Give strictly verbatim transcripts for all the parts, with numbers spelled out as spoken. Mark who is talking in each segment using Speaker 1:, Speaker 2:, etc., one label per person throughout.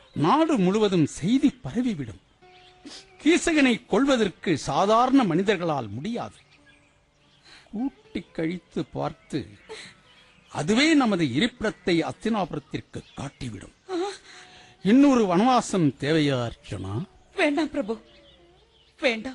Speaker 1: நாடு முழுவதும் செய்தி பரவிவிடும். கீசகனை கொள்வதற்கு சாதாரண மனிதர்களால் முடியாது. கூட்டி கழித்து பார்த்து அதுவே நமது இருப்பிடத்தை அஸ்தினாபுரத்திற்கு காட்டிவிடும். இன்னொரு வனவாசம் தேவையா அர்ச்சனா?
Speaker 2: வேண்டாம் பிரபு, வேண்டாம்.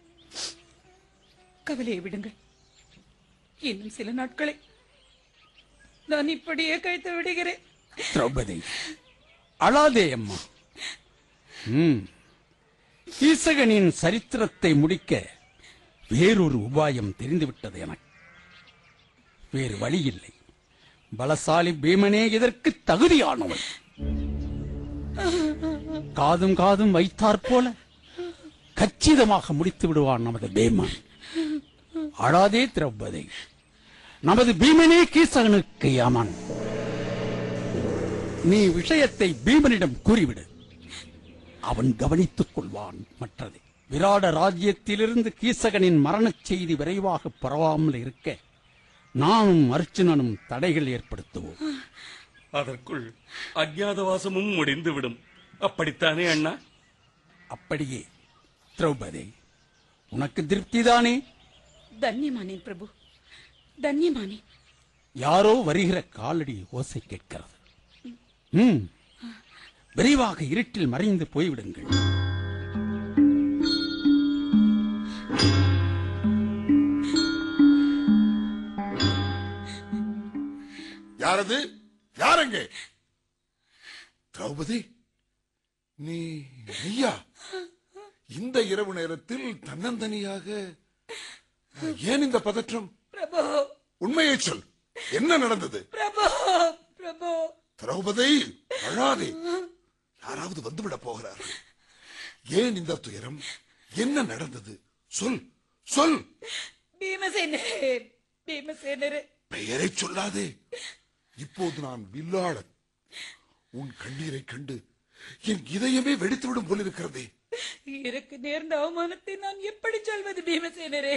Speaker 2: கவலையை விடுங்கள். இன்னும் சில நாட்களை நான் இப்படியே கழித்து விடுகிறேன்.
Speaker 1: திரௌபதி, அழாதே அம்மா. ம் கீசகனின் சரித்திரத்தை முடிக்க வேறொரு உபாயம் தெரிந்துவிட்டது எனக்கு. வேறு வழி இல்லை. பலசாலி பீமனே இதற்கு தகுதியானவன். காதும் காதும் வைத்தாற் போல கச்சிதமாக முடித்து விடுவான் நமது பீமன். அழாதே திரௌபதி, நமது பீமனே கீசகனுக்கு அமன். நீ விஷயத்தை பீமனிடம் கூறிவிடு, அவன் கவனித்துக் கொள்வான். மற்றது விராட ராஜ்யத்திலிருந்து கீசகனின் மரணச் செய்தி விரைவாக பரவாமல் இருக்க நானும் அர்ச்சுனனும் தடைகள் ஏற்படுத்துவோம்.
Speaker 3: அதற்குள் அஜ்ஞாதவாசமும் முடிந்துவிடும். அப்படித்தானே அண்ணா?
Speaker 1: அப்படியே. திரௌபதி, உனக்கு திருப்திதானே?
Speaker 2: தன்யமானேன் பிரபு, தன்யமானேன்.
Speaker 1: யாரோ வருகிற காலடி ஓசை கேட்கிறது. ம் விரைவாக இருட்டில் மறைந்து போய்விடுங்கள்.
Speaker 4: யாரது? யாரங்கே? திரௌபதி, நீ ஐயா இந்த இரவு நேரத்தில் தன்னந்தனியாக ஏன் இந்த பதற்றம்?
Speaker 2: பிரபு,
Speaker 4: உண்மையை சொல், என்ன நடந்தது?
Speaker 2: பிரபு, பிரபு.
Speaker 4: திரௌபதி, அழாதே. யாராவது வந்துவிட போகிறார்கள். ஏன் இந்த துயரம்? என்ன நடந்தது? சொல், சொல்.
Speaker 2: பீமசேனரே, பீமசேனரே.
Speaker 4: பெயரை சொல்லாதே. இப்போது நான் வில்லாளன். உன் கண்ணீரை கண்டு என் இதயமே வெடித்துவிடும் போலிருக்கிறதே.
Speaker 2: எனக்கு நேர்ந்த அவமானத்தை நான் எப்படி சொல்வது பீமசேனரே?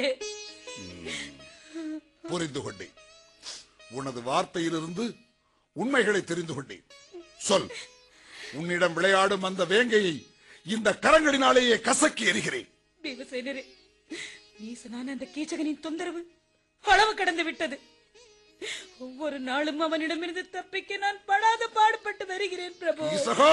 Speaker 4: புரிந்து கொண்டேன். உனது வார்த்தையிலிருந்து உண்மைகளை தெரிந்து கொண்டேன். சொல், உன்னிடம் விளையாடும் அந்த வேங்கையை இந்த கரங்களினாலேயே கசக்கி எறிகிறேன்.
Speaker 2: பீமசேனரே, ஈசனான அந்த கீச்சகனின் தொந்தரவு அளவு கடந்து விட்டது. ஒவ்வொரு நாளும் அவனிடமிருந்து தப்பிக்க நான் படாத பாடுபட்டு வருகிறேன் பிரபு.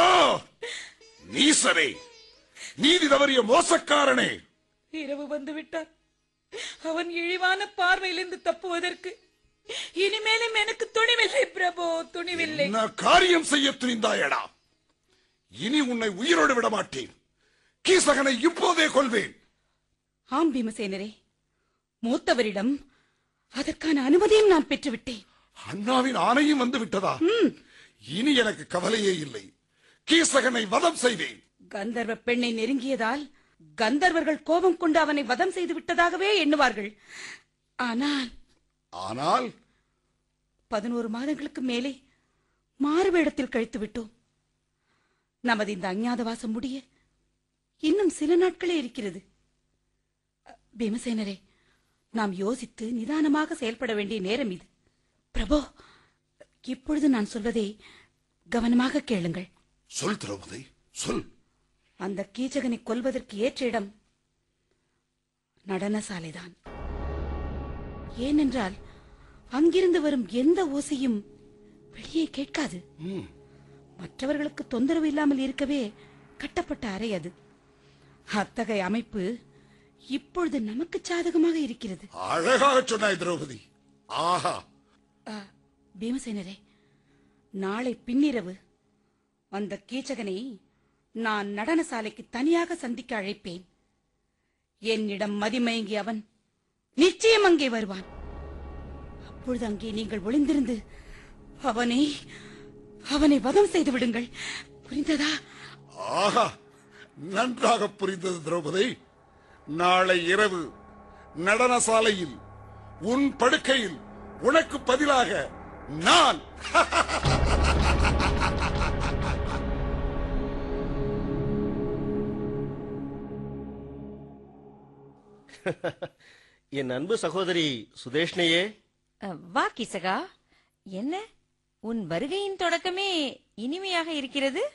Speaker 4: நீசரே, நீதி தவறிய மோசக்காரனே.
Speaker 2: இரவு வந்து விட்டார். அவன் இழிவான பார்வையிலிருந்து தப்புவதற்கு இனிமேலும் எனக்கு துணிவில்லை பிரபு, துணிவில்லை.
Speaker 4: என்ன காரியம் செய்ய துணிந்தாயடா? இனி உன்னை உயிரோடு விட மாட்டேன். கீசகனை இப்போதே கொல்வேன்.
Speaker 2: ஆம் பீமசேனரே, மூத்தவரிடம் அதற்கான அனுமதியும் நான் பெற்றுவிட்டேன்.
Speaker 4: அண்ணாவின் ஆணையும் வந்து விட்டதா? இனி எனக்கு கவலையே இல்லை. கீசகனை வதம் செய்வேன்.
Speaker 2: கந்தர்வ பெண்ணை நெருங்கியதால் கந்தர்வர்கள் கோபம் கொண்டு அவனை வதம் செய்து விட்டதாகவே எண்ணுவார்கள். ஆனால்
Speaker 4: ஆனால்
Speaker 2: பதினோரு மாதங்களுக்கு மேலே மாறுவேடத்தில் கழித்து விட்டோம். நமது இந்த அஞ்ஞாதவாசம் முடிய இன்னும் சில நாட்களே இருக்கிறது. பீமசேனரே, நாம் யோசித்து நிதானமாக செயல்பட வேண்டிய நேரம் இது. பிரபு, இப்பொழுது நான் சொல்வதை கவனமாக கேளுங்கள்.
Speaker 4: சொல் திரௌபதி, சொல்.
Speaker 2: அந்த கீச்சகனை கொல்வதற்கு ஏற்ற இடம் நடனசாலைதான். ஏனென்றால் அங்கிருந்து வரும் எந்த ஓசையும் வெளியே கேட்காது. மற்றவர்களுக்கு தொந்தரவு இல்லாமல் இருக்கவே கட்டப்பட்ட அறை அது. அத்தகைய அமைப்பு இப்பொழுது நமக்கு சாதகமாக இருக்கிறது.
Speaker 4: அழகாக சொன்னாய் திரௌபதி. ஆஹா.
Speaker 2: பீமசேனரே, நாளை பின்னிரவு அந்த கீச்சகனை நான் நடனசாலைக்கு தனியாக சந்திக்க அழைப்பேன். என்னிடம் மதிமயங்கி அவன் நிச்சயம் அங்கே வருவான். அப்பொழுது அங்கே நீங்கள் ஒளிந்திருந்து அவனை அவனை வதம் செய்து விடுங்கள். புரிந்ததா?
Speaker 4: ஆஹா, நன்றாக புரிந்தது திரௌபதி. நாளை இரவு நடனசாலையில் உன் படுக்கையில் உனக்கு பதிலாக நான்.
Speaker 5: என் அன்பு சகோதரி சுதேஷ்ணையே.
Speaker 6: வா கீசகா, என்ன உன் வருகையின் தொடக்கமே இனிமையாக இருக்கிறது.